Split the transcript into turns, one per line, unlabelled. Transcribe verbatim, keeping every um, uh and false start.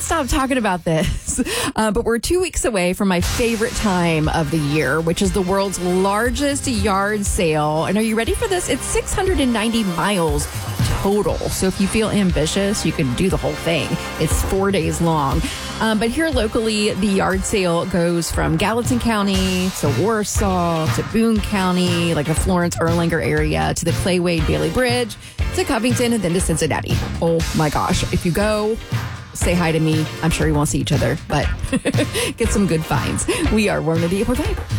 stop talking about this. Uh, but we're two weeks away from my favorite time of the year, which is the world's largest yard sale. And are you ready for this? It's six hundred ninety miles total. So if you feel ambitious, you can do the whole thing. It's four days long. Um, but here locally, the yard sale goes from Gallatin County to Warsaw to Boone County, like the Florence Erlanger area, to the Clay Wade Bailey Bridge, to Covington, and then to Cincinnati. Oh my gosh. If you go, say hi to me. I'm sure we won't see each other, but get some good finds. We are Warm to the Airport Vibe.